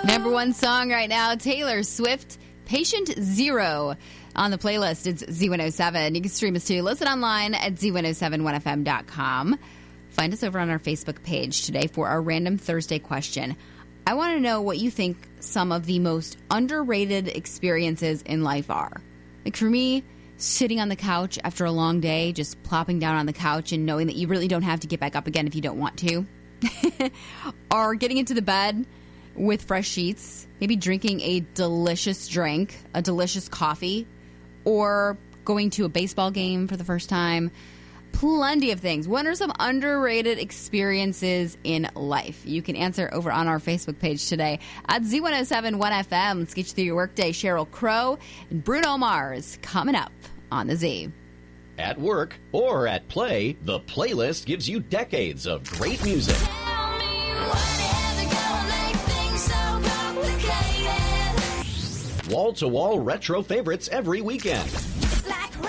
Number one song right now, Taylor Swift, Patient Zero. On the playlist, it's Z107. You can stream us too. Listen online at Z1071FM.com. Find us over on our Facebook page today for our Random Thursday question. I want to know what you think some of the most underrated experiences in life are. Like for me, sitting on the couch after a long day, just plopping down on the couch and knowing that you really don't have to get back up again if you don't want to. Or getting into the bed with fresh sheets, maybe drinking a delicious drink, a delicious coffee, or going to a baseball game for the first time. Plenty of things. What are some underrated experiences in life? You can answer over on our Facebook page today at Z1071FM. Let's get you through your workday. Sheryl Crow and Bruno Mars coming up on the Z. At work or at play, the playlist gives you decades of great music. Wall-to-wall retro favorites every weekend.